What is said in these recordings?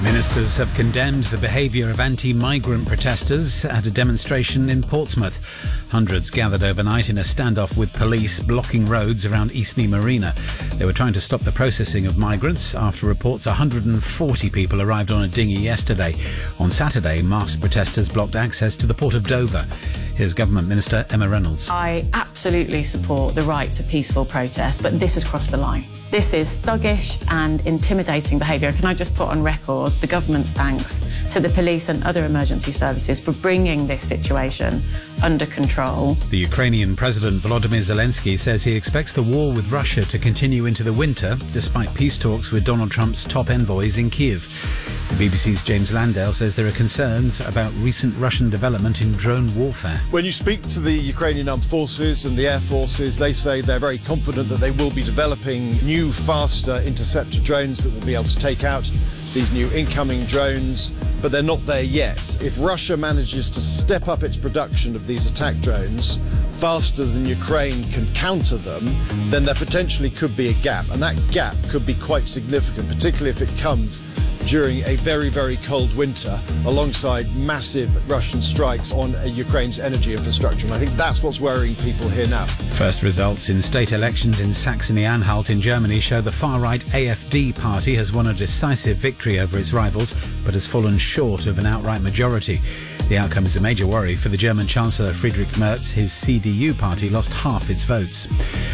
Ministers have condemned the behaviour of anti-migrant protesters at a demonstration in Portsmouth. Hundreds gathered overnight in a standoff with police blocking roads around Eastney Marina. They were trying to stop the processing of migrants after reports 140 people arrived on a dinghy yesterday. On Saturday, masked protesters blocked access to the port of Dover. Here's Government Minister Emma Reynolds. I absolutely support the right to peaceful protest, but this has crossed the line. This is thuggish and intimidating behaviour. Can I just put on record the government's thanks to the police and other emergency services for bringing this situation under control. The Ukrainian President Volodymyr Zelensky says he expects the war with Russia to continue into the winter, despite peace talks with Donald Trump's top envoys in Kyiv. The BBC's James Landale says there are concerns about recent Russian development in drone warfare. When you speak to the Ukrainian armed forces and the air forces, they say they're very confident that they will be developing new, faster interceptor drones that will be able to take out these new incoming drones, but they're not there yet. If Russia manages to step up its production of these attack drones faster than Ukraine can counter them, then there potentially could be a gap, and that gap could be quite significant, particularly if it comes during a very, very cold winter alongside massive Russian strikes on Ukraine's energy infrastructure. And I think that's what's worrying people here now. First results in state elections in Saxony-Anhalt in Germany show the far-right AfD party has won a decisive victory over its rivals, but has fallen short of an outright majority. The outcome is a major worry for the German Chancellor Friedrich Merz. His CDU party lost half its votes.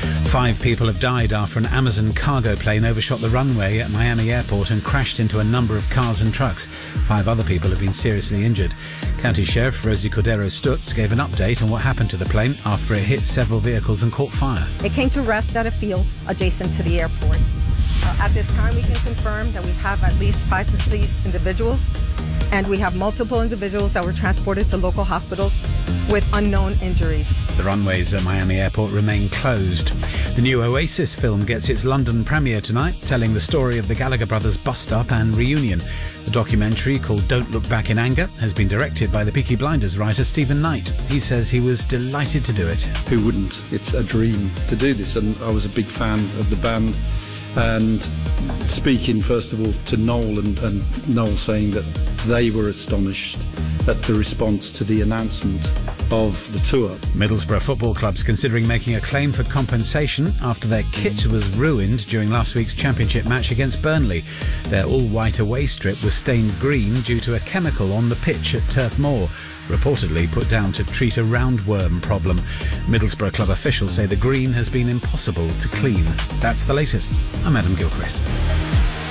5 people have died after an Amazon cargo plane overshot the runway at Miami Airport and crashed into a number of cars and trucks. 5 other people have been seriously injured. County Sheriff Rosie Cordero Stutz gave an update on what happened to the plane after it hit several vehicles and caught fire. It came to rest at a field adjacent to the airport. At this time, we can confirm that we have at least 5 deceased individuals, and we have multiple individuals that were transported to local hospitals with unknown injuries. The runways at Miami Airport remain closed. The new Oasis film gets its London premiere tonight, telling the story of the Gallagher brothers bust-up and reunion. The documentary, called Don't Look Back in Anger, has been directed by the Peaky Blinders writer Stephen Knight. He says he was delighted to do it. Who wouldn't? It's a dream to do this, and I was a big fan of the band. And speaking first of all to Noel and Noel saying that they were astonished at the response to the announcement of the tour. Middlesbrough Football Club's considering making a claim for compensation after their kit was ruined during last week's championship match against Burnley. Their all-white away strip was stained green due to a chemical on the pitch at Turf Moor, reportedly put down to treat a roundworm problem. Middlesbrough club officials say the green has been impossible to clean. That's the latest. I'm Adam Gilchrist.